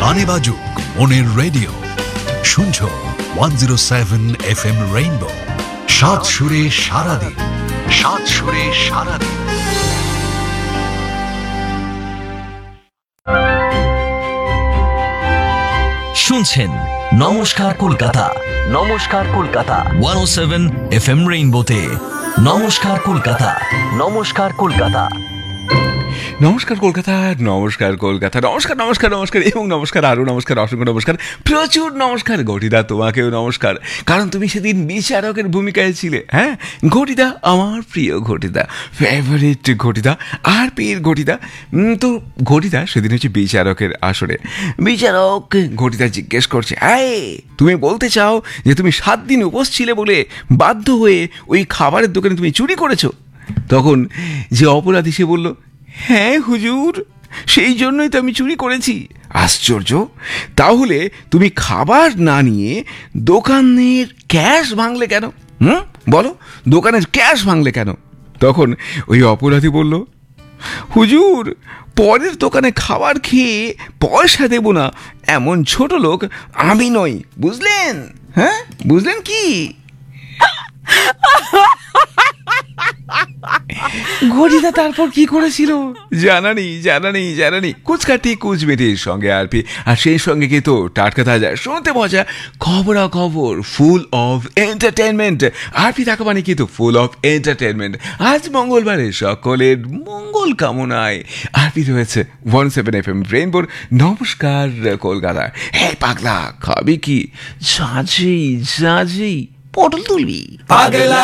গানে বাজুক মনের রেডিও, শুনছো 107 FM রেইনবো, সাত সুরে সারাদিন, সাত সুরে সারাদিন। শুনছেন নমস্কার কলকাতা, নমস্কার কলকাতা 107 FM রেইনবোতে। নমস্কার কলকাতা, নমস্কার কলকাতা, নমস্কার কলকাতা, নমস্কার কলকাতা, নমস্কার নমস্কার নমস্কার এবং নমস্কার, আরও নমস্কার, অসংখ্য নমস্কার, প্রচুর নমস্কার। ঘটিদা, তোমাকেও নমস্কার, কারণ তুমি সেদিন বিচারকের ভূমিকায় ছিলে। হ্যাঁ ঘটিদা, আমার প্রিয় ঘটিদা, ফেভারিট ঘটিদা, আর পীর ঘটিদা। তো ঘটিদা সেদিন হচ্ছে বিচারকের আসরে। বিচারক ঘটিদা জিজ্ঞেস করছে, তুমি বলতে চাও যে তুমি 7 দিন উপোস ছিলে বলে বাধ্য হয়ে ওই খাবারের দোকানে তুমি চুরি করেছো? তখন যে অপরাধী সে বলল, হ্যাঁ হুজুর, সেই জন্যই তো আমি চুরি করেছি। আশ্চর্য, তাহলে তুমি খাবার না নিয়ে দোকানের ক্যাশ ভাঙলে কেন? বলো, দোকানের ক্যাশ ভাঙলে কেন? তখন ওই অপরাধী বলল, হুজুর, পরের দোকানে খাবার খেয়ে পয়সা দেব না এমন ছোট লোক আমি নই, বুঝলেন? হ্যাঁ বুঝলেন কি? ঘটিদা তারপর কি করেছিল জানানি কুচকাটি কুচবেটির সঙ্গে আরপি, আর সেই সঙ্গে কিন্তু টাটকা তাজা শুনতে মজা খবরা খবর, ফুল অফ এন্টারটেনমেন্ট। আরপি থাকা মানে কিন্তু ফুল অফ এন্টারটেনমেন্ট। আজ মঙ্গলবারে সকলের মঙ্গল কামনায় আরপি রয়েছে 107 FM রেইনবোর নমস্কার কলকাতা। হ্যাঁ পাগলা, খাবি কি? ঝাঁঝি পটল তুলবি পাগলা।